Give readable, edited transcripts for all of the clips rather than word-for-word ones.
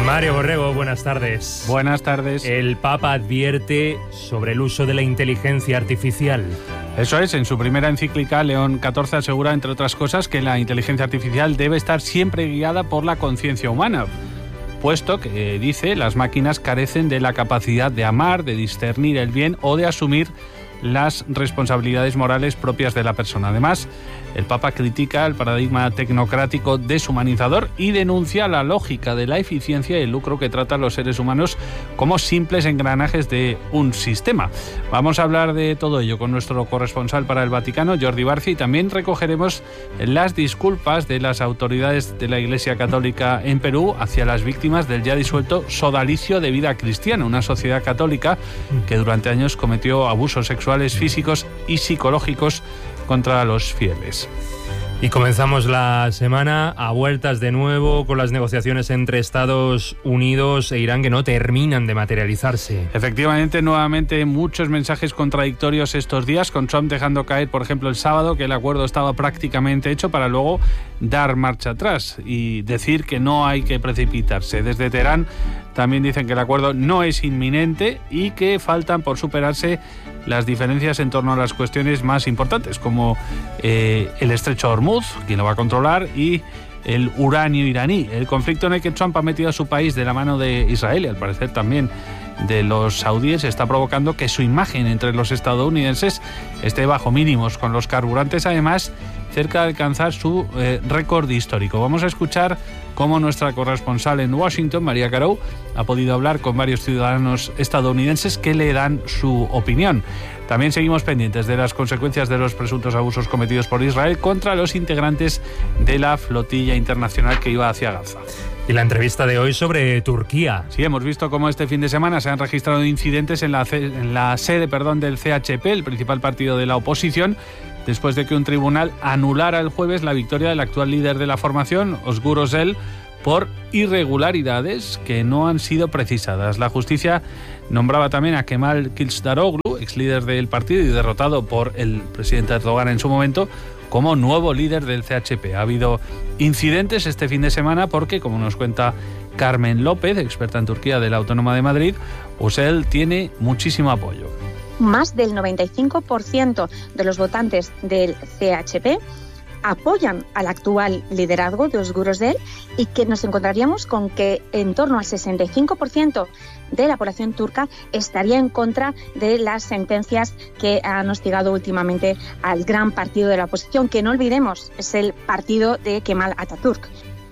Mario Borrego, buenas tardes. Buenas tardes. El Papa advierte sobre el uso de la inteligencia artificial. Eso es, en su primera encíclica, León XIV asegura, entre otras cosas, que la inteligencia artificial debe estar siempre guiada por la conciencia humana, puesto que, dice, las máquinas carecen de la capacidad de amar, de discernir el bien o de asumir las responsabilidades morales propias de la persona. Además, el Papa critica el paradigma tecnocrático deshumanizador y denuncia la lógica de la eficiencia y el lucro que trata a los seres humanos como simples engranajes de un sistema. Vamos a hablar de todo ello con nuestro corresponsal para el Vaticano, Jordi Barci, y también recogeremos las disculpas de las autoridades de la Iglesia Católica en Perú hacia las víctimas del ya disuelto Sodalicio de Vida Cristiana, una sociedad católica que durante años cometió abusos sexuales, físicos y psicológicos contra los fieles. Y comenzamos la semana a vueltas de nuevo con las negociaciones entre Estados Unidos e Irán que no terminan de materializarse. Efectivamente, nuevamente muchos mensajes contradictorios estos días, con Trump dejando caer, por ejemplo, el sábado que el acuerdo estaba prácticamente hecho para luego dar marcha atrás y decir que no hay que precipitarse. Desde Teherán también dicen que el acuerdo no es inminente y que faltan por superarse las diferencias en torno a las cuestiones más importantes, como el estrecho de Hormuz, quién lo va a controlar, y el uranio iraní. El conflicto en el que Trump ha metido a su país de la mano de Israel y al parecer también de los saudíes está provocando que su imagen entre los estadounidenses esté bajo mínimos, con los carburantes además cerca de alcanzar su récord histórico. Vamos a escuchar cómo nuestra corresponsal en Washington, María Carou, ha podido hablar con varios ciudadanos estadounidenses que le dan su opinión. También seguimos pendientes de las consecuencias de los presuntos abusos cometidos por Israel contra los integrantes de la flotilla internacional que iba hacia Gaza. Y la entrevista de hoy sobre Turquía. Sí, hemos visto cómo este fin de semana se han registrado incidentes en la sede del CHP, el principal partido de la oposición, después de que un tribunal anulara el jueves la victoria del actual líder de la formación, Özgür Özel, por irregularidades que no han sido precisadas. La justicia nombraba también a Kemal Kılıçdaroğlu, ex líder del partido y derrotado por el presidente Erdogan en su momento, como nuevo líder del CHP. Ha habido incidentes este fin de semana porque, como nos cuenta Carmen López, experta en Turquía de la Autónoma de Madrid, Özel tiene muchísimo apoyo. Más del 95% de los votantes del CHP apoyan al actual liderazgo de Özgür Özel y que nos encontraríamos con que en torno al 65% de la población turca estaría en contra de las sentencias que han hostigado últimamente al gran partido de la oposición, que no olvidemos es el partido de Kemal Atatürk.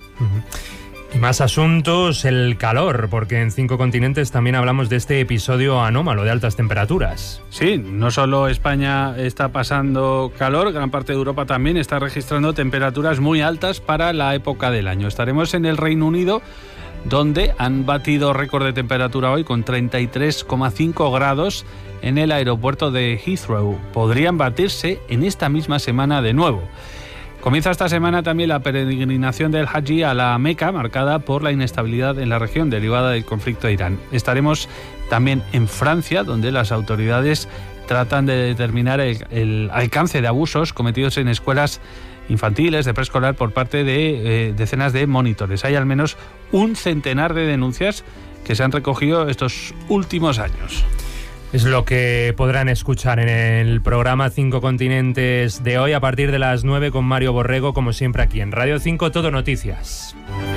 Y más asuntos, el calor, porque en 5 continentes también hablamos de este episodio anómalo de altas temperaturas. Sí, no solo España está pasando calor, gran parte de Europa también está registrando temperaturas muy altas para la época del año. Estaremos en el Reino Unido, donde han batido récord de temperatura hoy con 33,5 grados en el aeropuerto de Heathrow. Podrían batirse en esta misma semana de nuevo. Comienza esta semana también la peregrinación del Hajj a la Meca, marcada por la inestabilidad en la región derivada del conflicto de Irán. Estaremos también en Francia, donde las autoridades tratan de determinar el alcance de abusos cometidos en escuelas infantiles de preescolar por parte de decenas de monitores. Hay al menos un centenar de denuncias que se han recogido estos últimos años. Es lo que podrán escuchar en el programa 5 Continentes de hoy a partir de las 9 con Mario Borrego, como siempre aquí en Radio 5 Todo Noticias.